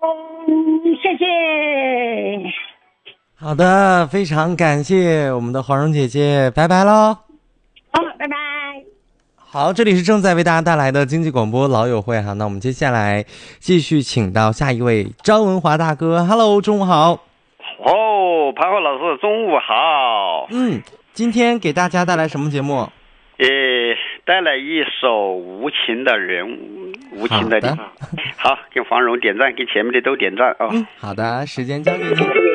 谢谢。 好的，非常感谢我们的黄蓉姐姐，拜拜喽。 好，拜拜。 好，这里是正在为大家带来的经济广播老友会哈，那我们接下来继续请到下一位张文华大哥。Hello， 中午好。 哦，潘浩老师，中午好。 今天给大家带来什么节目？ 带来一首无情的人，无情的你。好，给黄蓉点赞，给前面的都点赞啊。 好的，时间交给你。